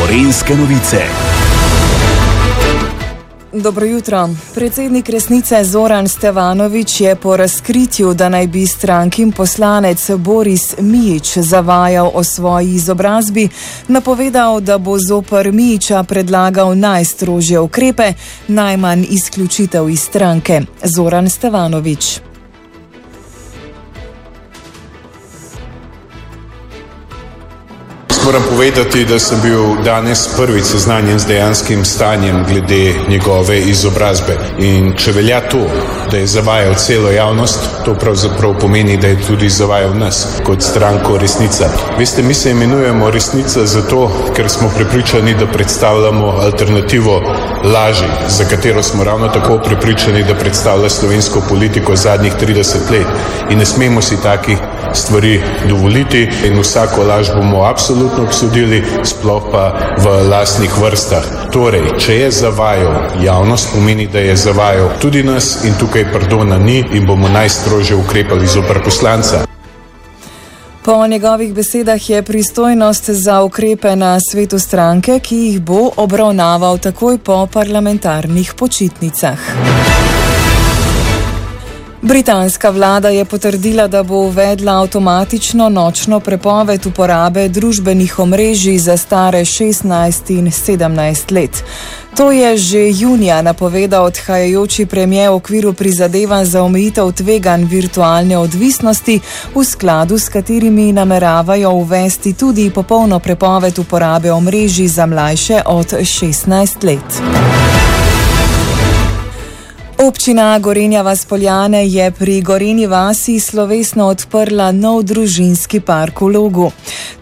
Gorenjske novice. Dobro jutro. Predsednik Resnice Zoran Stevanović je po razkritju, da naj bi strankin poslanec Boris Mijić zavajal o svoji izobrazbi, napovedal, da bo zoper Mijića predlagal najstrožje ukrepe, najmanj izključitev iz stranke. Zoran Stevanović. Moram povedati, da sem bil danes prvič seznanjen z dejanskim stanjem glede njegove izobrazbe. In če velja to, da je zavajal celo javnost, to pravzaprav pomeni, da je tudi zavajal nas kot stranko Resnica. Veste, mi se imenujemo Resnica zato, ker smo prepričani, da predstavljamo alternativo laži, za katero smo ravno tako prepričani, da predstavlja slovensko politiko zadnjih 30 let. In ne smemo si takih stvari dovoliti in vsako laž bomo absolutno obsodili, sploh pa v lastnih vrstah. Torej, če je zavajal javnost, pomeni, da je zavajal tudi nas in tukaj pardona ni in bomo najstrožje ukrepali zoper poslanca. Po njegovih besedah je pristojnost za ukrepe na svetu stranke, ki jih bo obravnaval takoj po parlamentarnih počitnicah. Britanska vlada je potrdila, da bo uvedla avtomatično nočno prepoved uporabe družbenih omrežij za stare 16 in 17 let. To je že junija napovedal odhajajoči premier v okviru prizadevanj za omejitev tveganj virtualne odvisnosti, v skladu s katerimi nameravajo uvesti tudi popolno prepoved uporabe omrežij za mlajše od 16 let. Občina Gorenja vas - Poljane je pri Gorenji vasi slovesno odprla nov družinski park v Logu.